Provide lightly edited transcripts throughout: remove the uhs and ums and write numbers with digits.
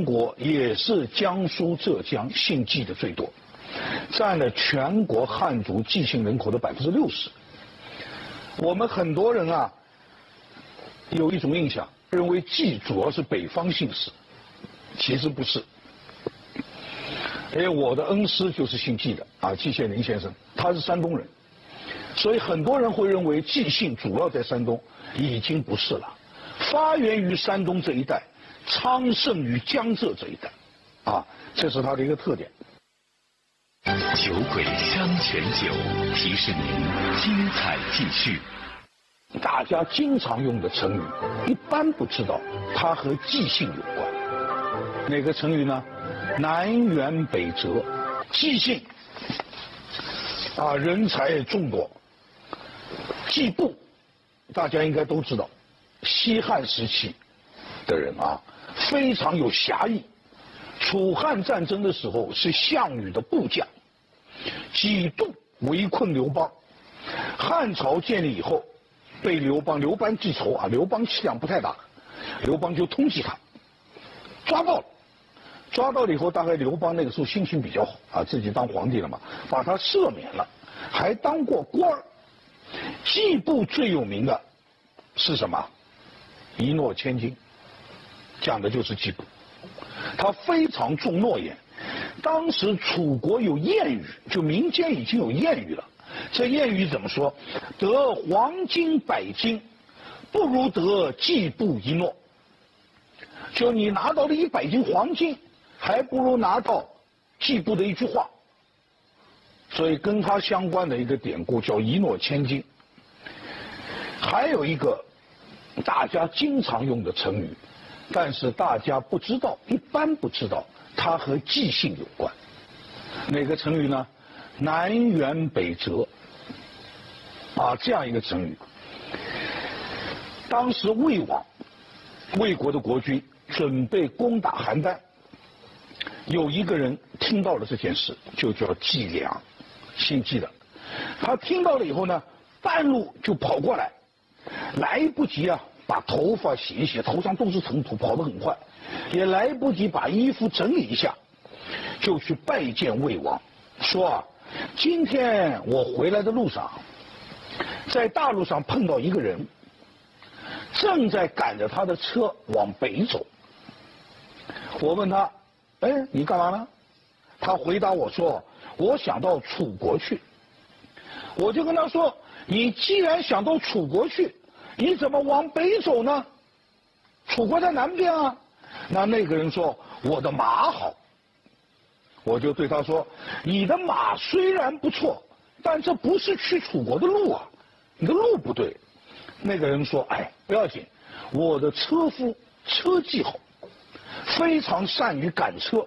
国也是江苏、浙江姓纪的最多，占了全国汉族纪姓人口的60%。我们很多人啊，有一种印象，认为纪主要是北方姓氏，其实不是。因为我的恩师就是姓纪的啊，季羡林先生，他是山东人，所以很多人会认为纪姓主要在山东，已经不是了，发源于山东这一带，昌盛于江浙这一带，啊，这是它的一个特点。 酒鬼山泉酒提示您精彩继续。 大家经常用的成语，一般不知道它和纪姓有关。哪个成语呢？南辕北辙。纪姓啊，人才众多。纪布，大家应该都知道，西汉时期的人啊，非常有侠义。楚汉战争的时候是项羽的部将，几度围困刘邦。汉朝建立以后，被刘邦记仇啊，刘邦气量不太大，刘邦就通缉他，抓到了。抓到了以后，大概刘邦那个时候心情比较好啊，自己当皇帝了嘛，把他赦免了，还当过官儿。纪布最有名的是什么？一诺千金，讲的就是纪布。他非常重诺言。当时楚国有谚语，就民间已经有谚语了。这谚语怎么说？得黄金100斤，不如得纪布一诺。就你拿到了100斤黄金，还不如拿到纪布的一句话。所以跟他相关的一个典故叫一诺千金。还有一个大家经常用的成语，但是大家不知道，一般不知道它和纪姓有关。哪个成语呢？南辕北辙啊，这样一个成语。当时魏王，魏国的国君准备攻打邯郸，有一个人听到了这件事，就叫纪良，姓纪的。他听到了以后呢，半路就跑过来，来不及啊把头发洗一洗，头上都是尘土，跑得很快，也来不及把衣服整理一下，就去拜见魏王，说啊，今天我回来的路上，在大路上碰到一个人，正在赶着他的车往北走。我问他，哎，你干嘛呢？他回答我说，我想到楚国去。我就跟他说，你既然想到楚国去，你怎么往北走呢？楚国在南边啊。那个人说，我的马好。我就对他说，你的马虽然不错，但这不是去楚国的路啊，你的路不对。那个人说，哎，不要紧，我的车夫车技好，非常善于赶车。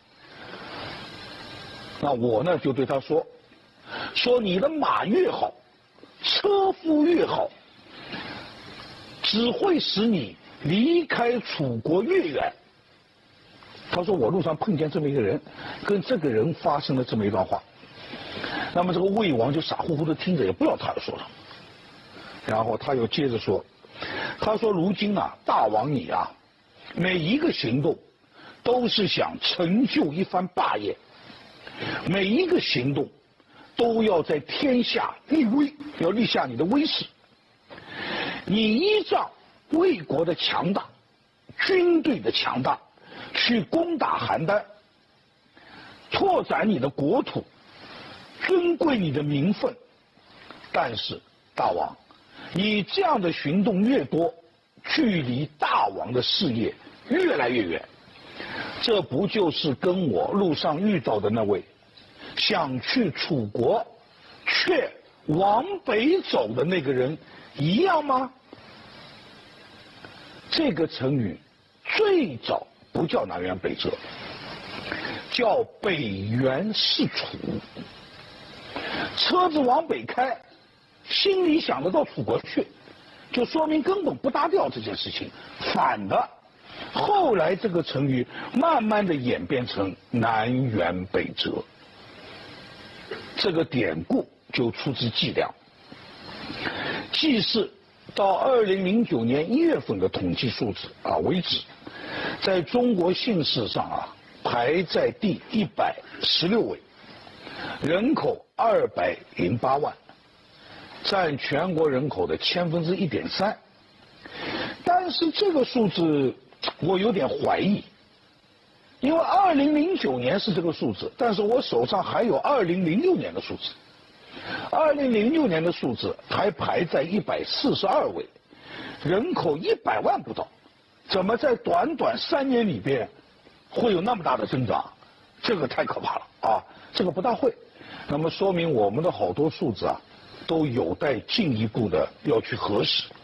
那我呢就对他说你的马越好，车夫越好，只会使你离开楚国越远。他说我路上碰见这么一个人，跟这个人发生了这么一段话。那么这个魏王就傻乎乎的听着，也不知道他要说什么。然后他又接着说，他说如今啊，大王你啊，每一个行动都是想成就一番霸业，每一个行动都要在天下立威，要立下你的威势。你依仗魏国的强大，军队的强大，去攻打邯郸，拓展你的国土，尊贵你的名分。但是大王，你这样的行动越多，距离大王的事业越来越远。这不就是跟我路上遇到的那位想去楚国却往北走的那个人一样吗？这个成语最早不叫南辕北辙，叫北辕是楚。车子往北开，心里想得到楚国去，就说明根本不搭调这件事情。反的，后来这个成语慢慢的演变成南辕北辙。这个典故就出自纪良。纪氏到2009年1月份的统计数字为止， 在中国姓氏上啊排在第116位，人口208万，占全国人口的1/1000。但是这个数字我有点怀疑，因为2009年是这个数字，但是我手上还有2006年的数字，2006年的数字还排在142位，人口100万不到，怎么在短短3年里边会有那么大的增长？这个太可怕了啊！这个不大会，那么说明我们的好多数字啊，都有待进一步的要去核实。